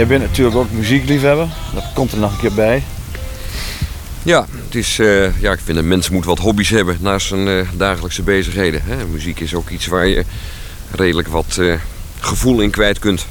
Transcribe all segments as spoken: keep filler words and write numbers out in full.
Jij bent natuurlijk ook muziekliefhebber. Dat komt er nog een keer bij. Ja, het is, uh, ja, ik vind een mens moet wat hobby's hebben naast zijn uh, dagelijkse bezigheden. Hè. Muziek is ook iets waar je redelijk wat uh, gevoel in kwijt kunt.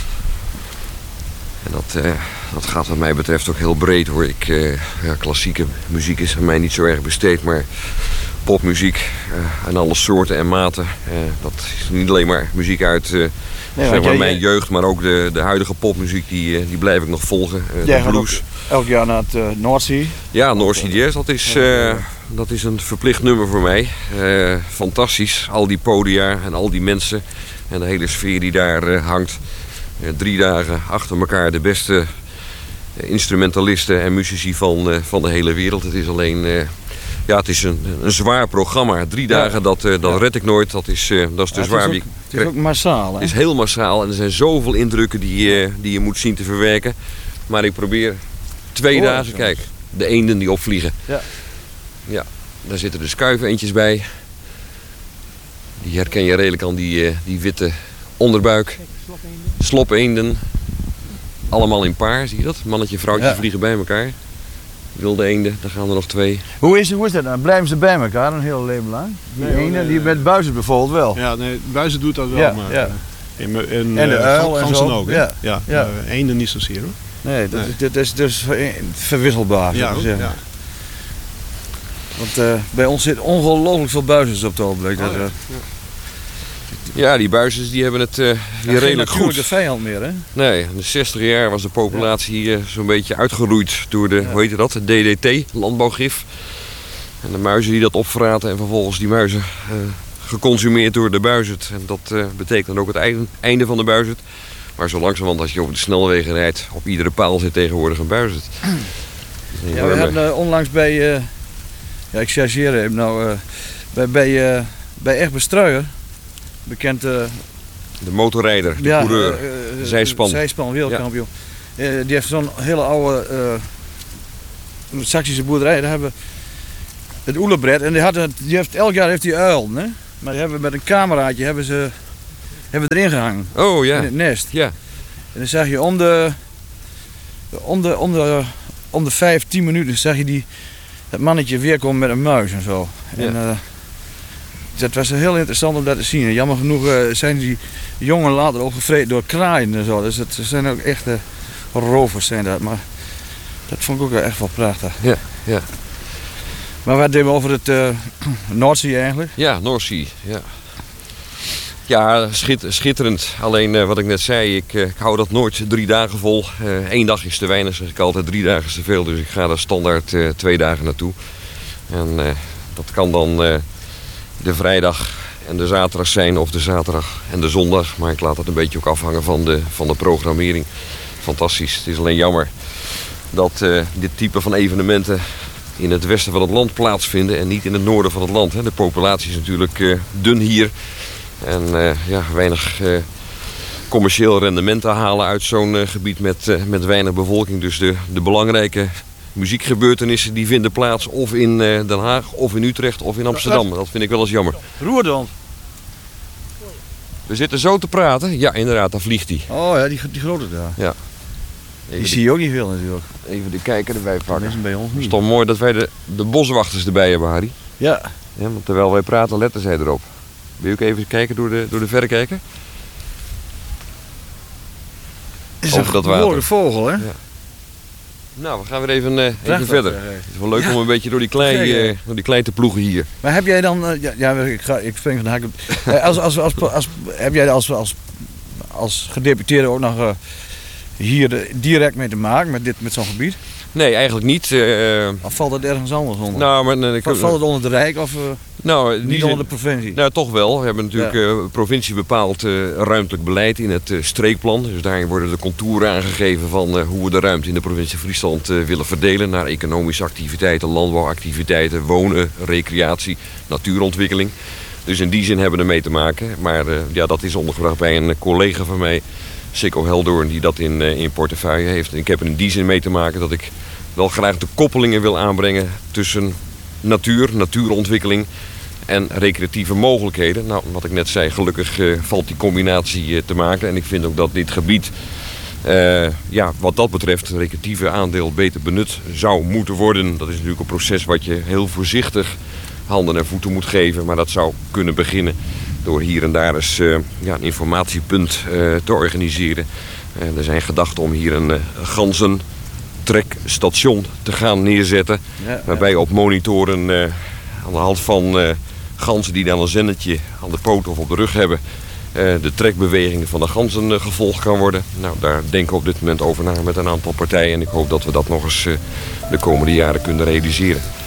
En dat, uh, dat gaat wat mij betreft ook heel breed hoor. Ik, uh, ja, klassieke muziek is aan mij niet zo erg besteed, maar popmuziek uh, en alle soorten en maten. Uh, dat is niet alleen maar muziek uit uh, nee, zeg maar jij, mijn jeugd, maar ook de, de huidige popmuziek, die, die blijf ik nog volgen. Uh, jij de blues. Elk jaar naar het uh, Noordzee. Ja, Noordzee Jazz, dat is, uh, dat is een verplicht nummer voor mij. Uh, fantastisch, al die podia en al die mensen en de hele sfeer die daar uh, hangt. Uh, drie dagen achter elkaar de beste instrumentalisten en muzici van, uh, van de hele wereld. Het is alleen, uh, ja, het is een, een zwaar programma. Drie dagen, ja. dat, uh, dat ja. red ik nooit. Dat is, uh, dat is te ja, zwaar. Het is ook, het is ook massaal. Hè? Het is heel massaal en er zijn zoveel indrukken die, uh, die je moet zien te verwerken. Maar ik probeer twee oh, dagen, kijk, de eenden die opvliegen. Ja. Ja, daar zitten de skuiveentjes bij. Die herken je redelijk aan die, uh, die witte onderbuik. Slopeenden. Allemaal in paar, zie je dat? Mannetje, vrouwtje ja. vliegen bij elkaar. Wilde eenden, daar gaan er nog twee. Hoe is, hoe is dat dan? Blijven ze bij elkaar een hele leven lang? Die nee, eenden, nee, die met buizen bijvoorbeeld wel. Ja, nee, buizen doet dat wel, ja, maar ja. In, in, en de uh, uil en zo. Ook, ja. Ja, ja. Uh, eenden niet zozeer hoor. Nee, dat, nee. dat is dus verwisselbaar, zou ik zeggen. Ja. Want uh, bij ons zit ongelooflijk veel buizers op het ogenblik. Oh, ja. Ja. Ja, die buizers die hebben het uh, weer ja, redelijk goed. De vijand meer, hè? Nee, in de zestig jaar was de populatie uh, zo'n beetje uitgeroeid door de, ja. hoe heet dat, de D D T, landbouwgif. En de muizen die dat opvraten en vervolgens die muizen uh, geconsumeerd door de buizerd. En dat uh, betekent dan ook het einde, einde van de buizerd. Maar zo langzamerhand als je over de snelwegen rijdt, op iedere paal zit tegenwoordig een buizerd. Ja, we hadden uh, onlangs bij, uh, ja ik chargeer hem nou, uh, bij, bij, uh, bij Egbert Struijer. Bekend, uh, de motorrijder, de ja, coureur, uh, uh, zijspan. Zijspan, wereldkampioen. Ja. Uh, die heeft zo'n hele oude uh, Saksische boerderij. Daar hebben het oelebred en die, had het, die heeft, elk jaar heeft hij uilen. Hè? Maar die hebben met een cameraatje hebben ze hebben erin gehangen. Oh ja. In het nest. Ja. En dan zag je om de, om de, om de, om de vijf, tien minuten zag je die, dat mannetje weer komen met een muis en zo. Ja. En, uh, dat was heel interessant om dat te zien. Jammer genoeg uh, zijn die jongen later ook gevreten door kraaien en zo. Dus het zijn ook echte rovers zijn dat. Maar dat vond ik ook echt wel prachtig. Ja, ja. Maar wat deden we over het uh, Noordzee eigenlijk? Ja, Noordzee. Ja, ja schit, schitterend. Alleen uh, wat ik net zei, ik, uh, ik hou dat nooit drie dagen vol. Eén uh, dag is te weinig, zeg ik altijd. Drie dagen is te veel. Dus ik ga daar standaard uh, twee dagen naartoe. En uh, dat kan dan Uh, de vrijdag en de zaterdag zijn of de zaterdag en de zondag. Maar ik laat dat een beetje ook afhangen van de, van de programmering. Fantastisch. Het is alleen jammer dat uh, dit type van evenementen in het westen van het land plaatsvinden en niet in het noorden van het land. Hè. De populatie is natuurlijk uh, dun hier. En uh, ja, weinig uh, commercieel rendement te halen uit zo'n uh, gebied met, uh, met weinig bevolking. Dus de, de belangrijke muziekgebeurtenissen die vinden plaats of in uh, Den Haag, of in Utrecht, of in Amsterdam. Dat vind ik wel eens jammer. Roerdan. We zitten zo te praten. Ja, inderdaad, daar vliegt hij. Oh ja, die, die grote daar. Ja. Die zie je ook niet veel natuurlijk. Even de kijker erbij pakken. Dat is bij ons niet. Het is toch mooi dat wij de, de boswachters erbij hebben, Harry. Ja. Ja, want terwijl wij praten, letten zij erop. Wil je ook even kijken door de, door de verrekijker? Het is een behoorlijke vogel, hè? Ja. Nou, we gaan weer even, uh, even verder. Het is wel leuk ja. om een beetje door die, klei, uh, door die klei te ploegen hier. Maar heb jij dan, uh, ja, ja ik, ga, ik spring van de hak op. uh, als, als, als, als, als, heb jij als, als, als gedeputeerde ook nog uh, hier uh, direct mee te maken met, dit, met zo'n gebied? Nee, eigenlijk niet. Uh, of valt het ergens anders onder? Nou, maar, uh, valt, valt het onder het Rijk of uh, nou, niet onder de provincie? Nou, toch wel. We hebben natuurlijk ja. uh, provincie bepaald uh, ruimtelijk beleid in het uh, streekplan. Dus daarin worden de contouren aangegeven van uh, hoe we de ruimte in de provincie Friesland uh, willen verdelen naar economische activiteiten, landbouwactiviteiten, wonen, recreatie, natuurontwikkeling. Dus in die zin hebben we er mee te maken. Maar uh, ja, dat is ondergebracht bij een collega van mij, Sikko Heldoorn, die dat in, uh, in portefeuille heeft. En ik heb er in die zin mee te maken dat ik wel graag de koppelingen wil aanbrengen tussen natuur, natuurontwikkeling en recreatieve mogelijkheden. Nou, wat ik net zei, gelukkig uh, valt die combinatie uh, te maken. En ik vind ook dat dit gebied Uh, ja, wat dat betreft het recreatieve aandeel beter benut zou moeten worden. Dat is natuurlijk een proces wat je heel voorzichtig handen en voeten moet geven. Maar dat zou kunnen beginnen door hier en daar eens uh, ja, een informatiepunt uh, te organiseren. Uh, er zijn gedachten om hier een uh, ganzentrekstation te gaan neerzetten. Ja, ja. Waarbij op monitoren uh, aan de hand van uh, ganzen die dan een zendertje aan de poot of op de rug hebben, Uh, de trekbewegingen van de ganzen uh, gevolgd kan worden. Nou, daar denken we op dit moment over na met een aantal partijen. En ik hoop dat we dat nog eens uh, de komende jaren kunnen realiseren.